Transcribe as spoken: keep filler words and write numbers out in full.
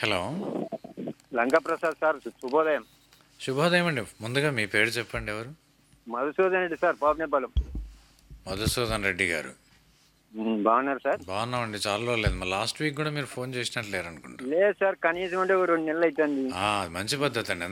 Hello. లంకప్రసాద్ sir, శుభోదయం. శుభోదయం అండి. ముందుగా మీ పేరు చెప్పండి. ఎవరు? మధుసూదన్ రెడ్డి సార్, పాపనేపాలెం. మధుసూదన్ రెడ్డి గారు. ఉమ్, బాగున్నారు సార్? బాగున్నామండి. చాలా రోజులేదు. మరి లాస్ట్ వీక్ కూడా మీరు ఫోన్ చేసినట్టు లేరు అనుకుంటా. లేదు సార్, కనీసం అంటే ఒక రెండు నెలలు అవుతుంది. మంచి పద్ధతి అండి.